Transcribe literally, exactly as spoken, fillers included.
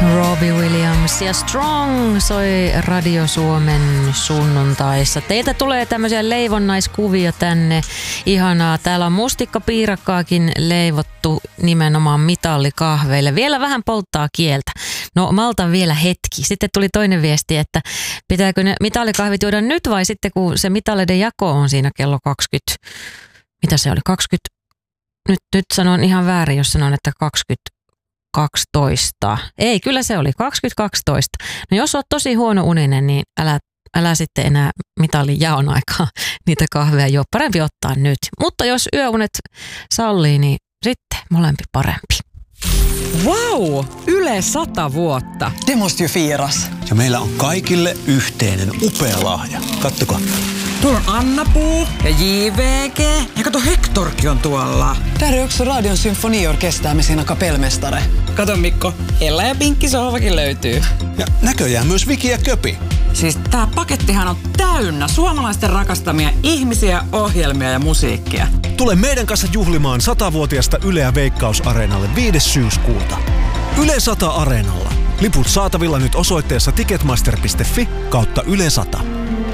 Robbie Williams ja Strong soi Radio Suomen sunnuntaissa. Teiltä tulee tämmöisiä leivonnaiskuvia tänne. Ihanaa. Täällä on mustikkapiirakkaakin leivottu nimenomaan mitallikahveille. Vielä vähän polttaa kieltä. No maltan vielä hetki. Sitten tuli toinen viesti, että pitääkö ne mitallikahvit juoda nyt vai sitten kun se mitalleiden jako on siinä kello kaksikymmentä. Mitä se oli? kaksikymmentä. Nyt, nyt sanon ihan väärin, jos sanon, että kaksikymmentäkaksitoista. Ei, kyllä se oli kaksikymmentäkaksitoista. No jos oot tosi huono uninen, niin älä, älä sitten enää mitallin jaon aikaa niitä kahveja juo. Parempi ottaa nyt. Mutta jos yöunet sallii, niin sitten molempi parempi. Wow! Yle sata vuotta. Det måste ju firas. Ja meillä on kaikille yhteinen upea lahja. Kattokaa. Tuolla on Anna-Puu ja J V G. Ja kato, Hectorkin on tuolla. Där är också Radion symfoniorkester med sina kapellmästare. Kato Mikko, Ella ja Pinkki sohvakin löytyy. Ja näköjään myös Viki ja Köpi. Siis tää pakettihan on täynnä suomalaisten rakastamia ihmisiä, ohjelmia ja musiikkia. Tule meidän kanssa juhlimaan satavuotiasta Yleä Veikkaus-areenalle viides syyskuuta. Yle sata Areenalla. Liput saatavilla nyt osoitteessa ticketmaster piste fi kautta Yle sata.